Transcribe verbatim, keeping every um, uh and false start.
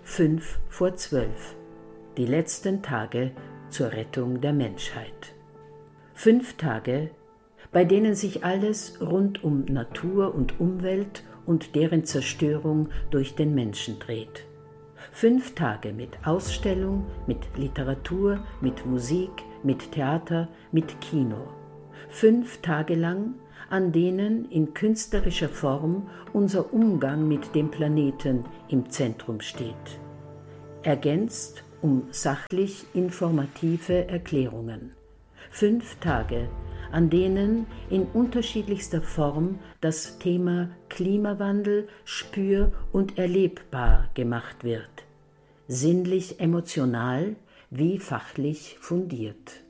fünf vor zwölf. Die letzten Tage zur Rettung der Menschheit. Fünf Tage, bei denen sich alles rund um Natur und Umwelt und deren Zerstörung durch den Menschen dreht. Fünf Tage mit Ausstellung, mit Literatur, mit Musik, mit Theater, mit Kino. Fünf Tage lang, an denen in künstlerischer Form unser Umgang mit dem Planeten im Zentrum steht. Ergänzt um sachlich informative Erklärungen. Fünf Tage, an denen in unterschiedlichster Form das Thema Klimawandel spür- und erlebbar gemacht wird. Sinnlich emotional wie fachlich fundiert.